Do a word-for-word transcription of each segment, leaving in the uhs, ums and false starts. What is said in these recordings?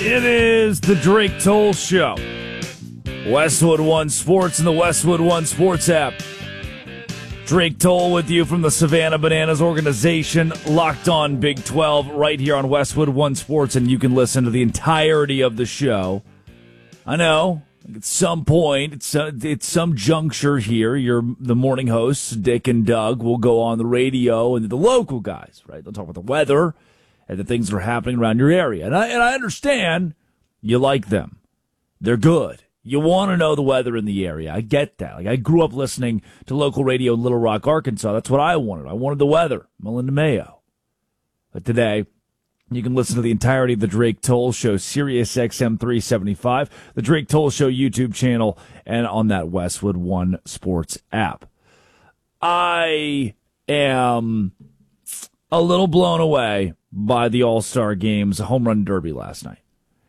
It is the Drake Toll Show. Westwood One Sports and the Westwood One Sports app. Drake Toll with you from the Savannah Bananas organization, Locked On Big twelve, right here on Westwood One Sports, and you can listen to the entirety of the show. I know, at some point, it's, uh, it's some juncture here, you're the morning hosts, Dick and Doug, will go on the radio, and the local guys, right? They'll talk about the weather and the things that are happening around your area. And I, and I understand you like them. They're good. You want to know the weather in the area. I get that. Like, I grew up listening to local radio in Little Rock, Arkansas. That's what I wanted. I wanted the weather. Melinda Mayo. But today, you can listen to the entirety of the Drake Toll Show, Sirius X M three seventy-five, the Drake Toll Show YouTube channel, and on that Westwood One Sports app. I am a little blown away by the All-Star Game's home run derby last night.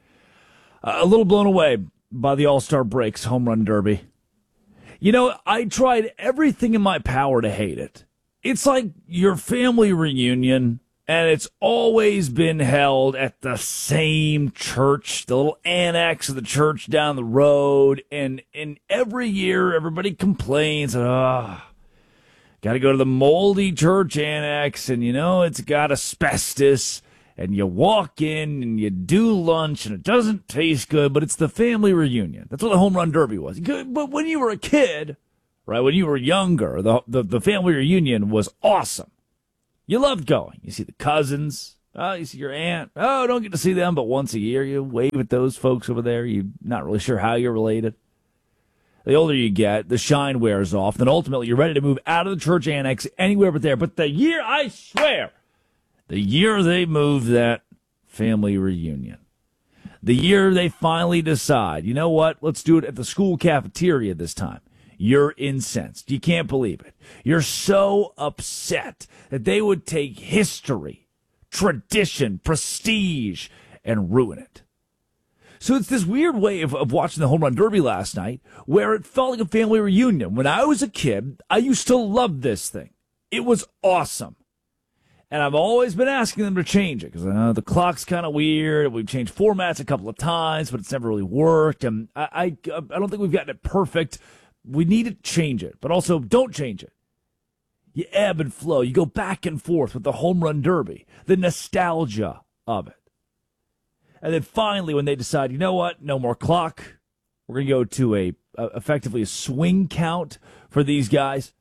A little blown away by the All-Star Breaks home run derby. You know, I tried everything in my power to hate it. It's like your family reunion, and it's always been held at the same church, the little annex of the church down the road, and, and every year everybody complains, ah, oh, got to go to the moldy church annex, and, you know, it's got asbestos, and you walk in, and you do lunch, and it doesn't taste good, but it's the family reunion. That's what the home run derby was. But when you were a kid, right, when you were younger, the the, the family reunion was awesome. You loved going. You see the cousins. Oh, you see your aunt. Oh, don't get to see them, but once a year you wave at those folks over there. You're not really sure how you're related. The older you get, the shine wears off. Then ultimately, you're ready to move out of the church annex anywhere but there. But the year, I swear, the year they move that family reunion, the year they finally decide, you know what, let's do it at the school cafeteria this time, you're incensed. You can't believe it. You're so upset that they would take history, tradition, prestige, and ruin it. So it's this weird way of, of watching the home run derby last night where it felt like a family reunion. When I was a kid, I used to love this thing. It was awesome. And I've always been asking them to change it because uh, the clock's kind of weird. We've changed formats a couple of times, but it's never really worked. And I, I, I don't think we've gotten it perfect. We need to change it, but also don't change it. You ebb and flow. You go back and forth with the home run derby, the nostalgia of it. And then finally, when they decide, you know what, no more clock, we're going to go to a, a effectively a swing count for these guys.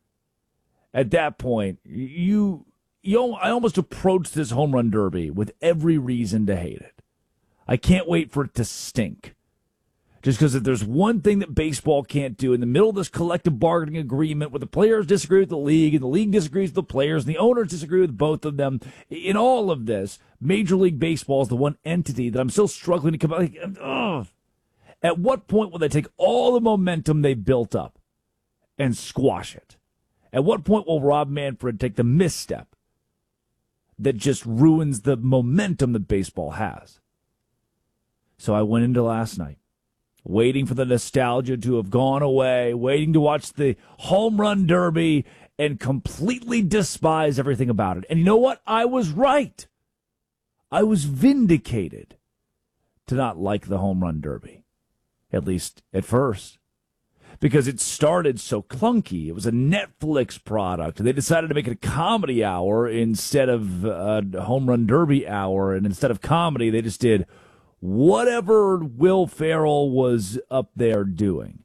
At that point, you, you, I almost approached this home run derby with every reason to hate it. I can't wait for it to stink. Just because if there's one thing that baseball can't do in the middle of this collective bargaining agreement where the players disagree with the league and the league disagrees with the players and the owners disagree with both of them, in all of this, Major League Baseball is the one entity that I'm still struggling to come out. Like, ugh. At what point will they take all the momentum they've built up and squash it? At what point will Rob Manfred take the misstep that just ruins the momentum that baseball has? So I went into last night waiting for the nostalgia to have gone away, waiting to watch the home run derby and completely despise everything about it. And you know what? I was right. I was vindicated to not like the home run derby, at least at first, because it started so clunky. It was a Netflix product. They decided to make it a comedy hour instead of a home run derby hour. And instead of comedy, they just did whatever Will Ferrell was up there doing.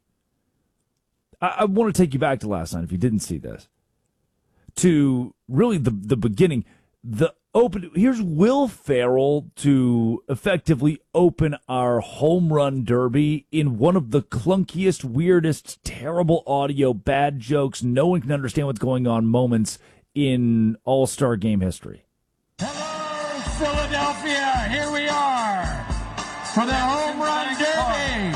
I, I want to take you back to last night, if you didn't see this, to really the the beginning. The open. Here's Will Ferrell to effectively open our home run derby in one of the clunkiest, weirdest, terrible audio, bad jokes, no one can understand what's going on moments in All-Star Game history. Hello, Philadelphia. Here we are for the home run derby.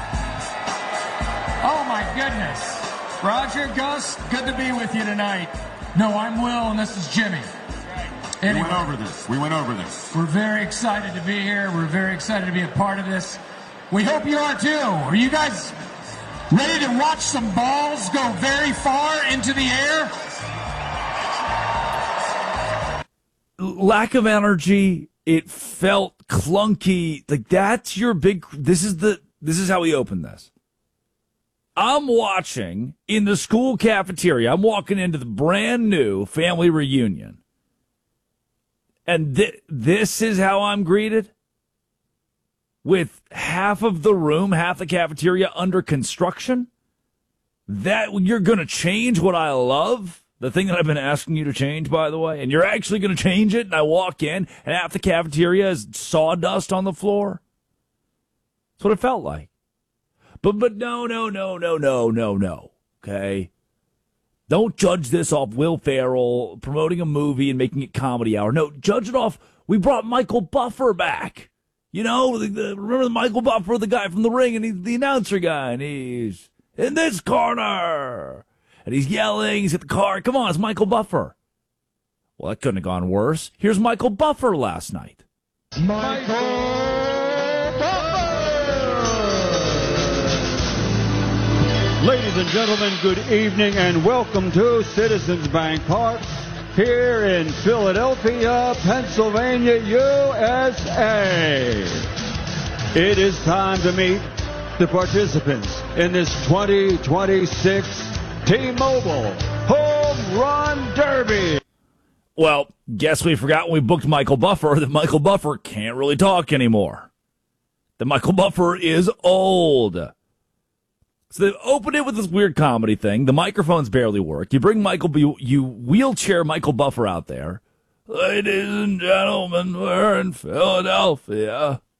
Oh, my goodness. Roger, Gus, good to be with you tonight. No, I'm Will, and this is Jimmy. Anyway, we went over this. We went over this. We're very excited to be here. We're very excited to be a part of this. We hope you are, too. Are you guys ready to watch some balls go very far into the air? Lack of energy it felt clunky. Like, that's your big, this is the, this is how we open this. I'm watching in the school cafeteria. I'm walking into the brand new family reunion. And th- this is how I'm greeted? With half of the room, half the cafeteria under construction? That you're going to change what I love? The thing that I've been asking you to change, by the way? And you're actually going to change it? And I walk in, and half the cafeteria is sawdust on the floor? That's what it felt like. But but no, no, no, no, no, no, no. Okay? Don't judge this off Will Ferrell promoting a movie and making it comedy hour. No, judge it off, we brought Michael Buffer back. You know, the, the, remember Michael Buffer, the guy from The Ring, and he's the announcer guy, and he's in this corner. And he's yelling, he's at the car. Come on, it's Michael Buffer. Well, that couldn't have gone worse. Here's Michael Buffer last night. Michael Buffer! Ladies and gentlemen, good evening and welcome to Citizens Bank Park here in Philadelphia, Pennsylvania, U S A. It is time to meet the participants in this twenty twenty-six T-Mobile Home Run Derby. Well, guess we forgot when we booked Michael Buffer that Michael Buffer can't really talk anymore. That Michael Buffer is old. So they opened it with this weird comedy thing. The microphones barely work. You bring Michael, you, you wheelchair Michael Buffer out there. Ladies and gentlemen, we're in Philadelphia.